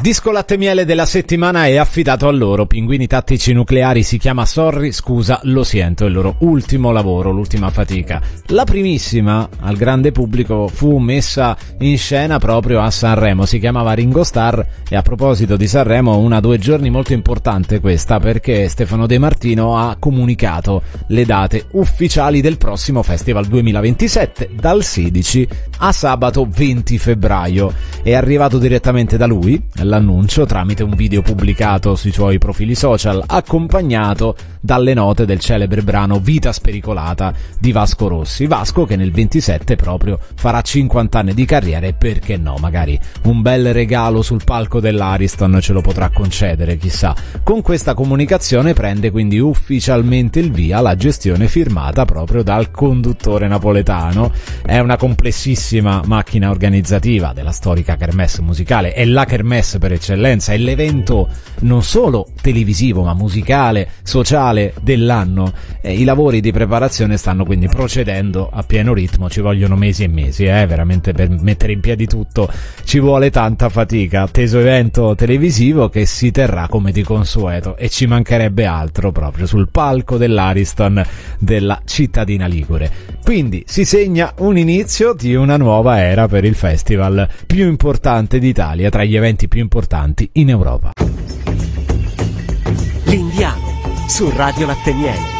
Disco latte miele della settimana è affidato a loro, Pinguini Tattici Nucleari, si chiama Sorry, scusa, lo siento, il loro ultimo lavoro, l'ultima fatica. La primissima al grande pubblico fu messa in scena proprio a Sanremo, si chiamava Ringo Starr, e a proposito di Sanremo, una 2 giorni molto importante questa, perché Stefano De Martino ha comunicato le date ufficiali del prossimo Festival 2027, dal 16 a sabato 20 febbraio. È arrivato direttamente da lui l'annuncio tramite un video pubblicato sui suoi profili social, accompagnato dalle note del celebre brano Vita spericolata di Vasco Rossi. Vasco che nel 27 proprio farà 50 anni di carriera, e perché no, magari un bel regalo sul palco dell'Ariston ce lo potrà concedere, chissà. Con questa comunicazione prende quindi ufficialmente il via la gestione firmata proprio dal conduttore napoletano. È una complessissima macchina organizzativa della storica kermesse musicale, è la kermesse per eccellenza, è l'evento non solo televisivo ma musicale, sociale dell'anno. I lavori di preparazione stanno quindi procedendo a pieno ritmo, ci vogliono mesi e mesi, veramente per mettere in piedi tutto ci vuole tanta fatica. Atteso evento televisivo che si terrà come di consueto, e ci mancherebbe altro, proprio sul palco dell'Ariston della cittadina ligure. Quindi si segna un inizio di una nuova era per il festival più importante d'Italia, tra gli eventi più importanti in Europa. L'Indiano su Radio Latte Miele.